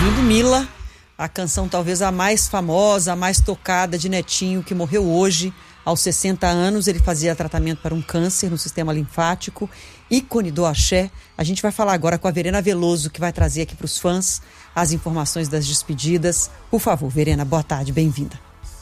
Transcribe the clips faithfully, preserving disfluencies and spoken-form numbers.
ouvindo Mila, a canção talvez a mais famosa, a mais tocada de Netinho, que morreu hoje, aos sessenta anos. Ele fazia tratamento para um câncer no sistema linfático, ícone do axé. A gente vai falar agora com a Verena Veloso, que vai trazer aqui para os fãs as informações das despedidas. Por favor, Verena, boa tarde, bem-vinda.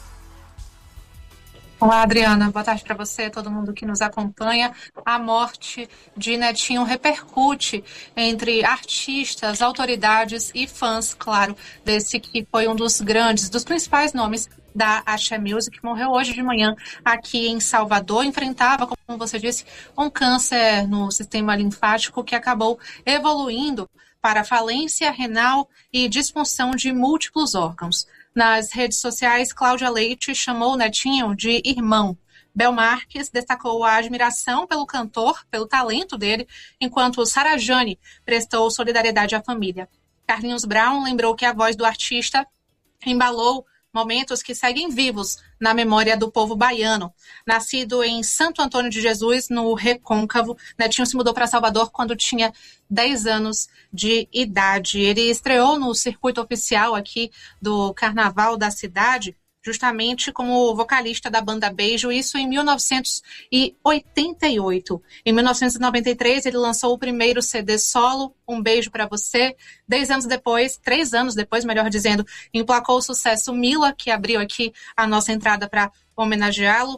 Olá, Adriana, boa tarde para você, todo mundo que nos acompanha. A morte de Netinho repercute entre artistas, autoridades e fãs, claro, desse que foi um dos grandes, dos principais nomes da Axé Music. Morreu hoje de manhã aqui em Salvador, enfrentava, como você disse, um câncer no sistema linfático que acabou evoluindo para falência renal e disfunção de múltiplos órgãos. Nas redes sociais, Cláudia Leite chamou o Netinho de irmão. Bel Marques destacou a admiração pelo cantor, pelo talento dele, enquanto Sara Jane prestou solidariedade à família. Carlinhos Brown lembrou que a voz do artista embalou momentos que seguem vivos na memória do povo baiano. Nascido em Santo Antônio de Jesus, no Recôncavo, Netinho se mudou para Salvador quando tinha dez anos de idade. Ele estreou no circuito oficial aqui do Carnaval da cidade, justamente como vocalista da banda Beijo, isso em mil novecentos e oitenta e oito. Em mil novecentos e noventa e três, ele lançou o primeiro C D solo, Um Beijo Pra Você. Dez anos depois, três anos depois, melhor dizendo, emplacou o sucesso Mila, que abriu aqui a nossa entrada para homenageá-lo.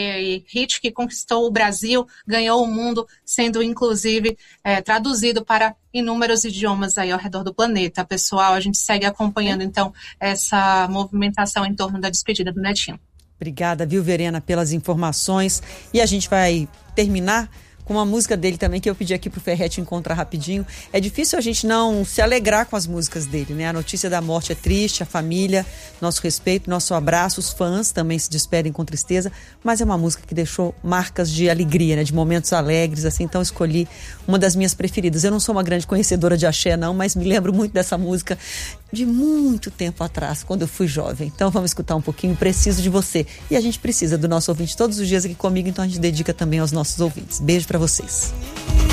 E hit que conquistou o Brasil, ganhou o mundo, sendo inclusive é, traduzido para inúmeros idiomas aí ao redor do planeta. Pessoal, a gente segue acompanhando então essa movimentação em torno da despedida do Netinho. Obrigada, viu, Verena, pelas informações. E a gente vai terminar com uma música dele também, que eu pedi aqui pro Ferretti encontrar rapidinho. É difícil a gente não se alegrar com as músicas dele, né? A notícia da morte é triste, a família, nosso respeito, nosso abraço, os fãs também se despedem com tristeza, mas é uma música que deixou marcas de alegria, né? De momentos alegres, assim, então escolhi uma das minhas preferidas. Eu não sou uma grande conhecedora de axé, não, mas me lembro muito dessa música de muito tempo atrás, quando eu fui jovem. Então vamos escutar um pouquinho, Preciso de Você. E a gente precisa do nosso ouvinte todos os dias aqui comigo, então a gente dedica também aos nossos ouvintes. Beijo pra vocês.